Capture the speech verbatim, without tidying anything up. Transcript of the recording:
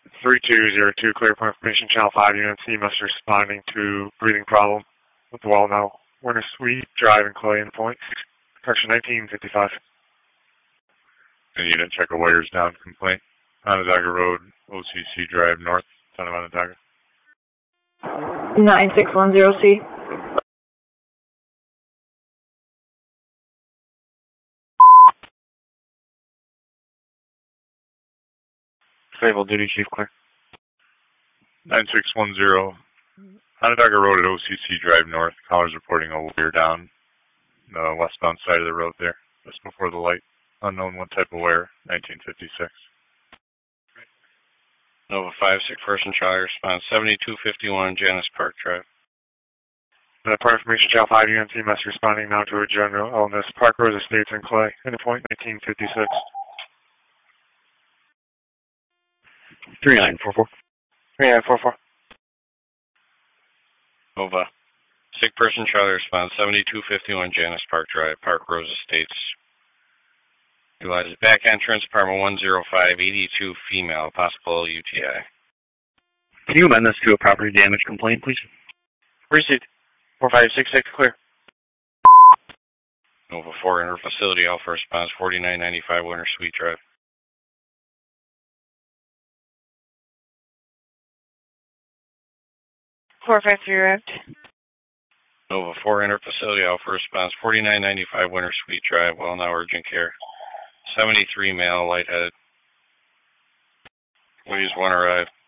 three two zero two, clear for information, channel five units, E M S responding to breathing problem with the well now. Winter Suite, Drive and Clay Endpoint, correction nineteen fifty-five. And unit check a wires down complaint. Onondaga Road, O C C Drive North, Town of Onondaga. nine six one zero C. Stable duty, Chief, clear. nine six one zero, Onondaga Road at O C C Drive North. Caller's reporting a wire down the westbound side of the road there, just before the light. Unknown what type of wire, nineteen fifty-six. Nova five, sick person, child response, seventy-two fifty-one Janice Park Drive. Uh, for information, channel five units, E M S responding now to a general illness. Park Rose Estates and Clay, endpoint nineteen fifty-six. three nine four four. three nine four four. Nova, sick person, child response, seventy-two fifty-one Janice Park Drive, Park Rose Estates. Utilizes back entrance, apartment one oh five, eighty-two, female, possible U T I. Can you amend this to a property damage complaint, please? Received. four five six six, clear. Nova four, enter facility, Alpha response, forty-nine ninety-five Winter Suite Drive. four five three arrived. Nova four, enter facility, Alpha response, forty-nine ninety-five Winter Suite Drive, well now urgent care. seventy-three male, lightheaded. Please one arrive.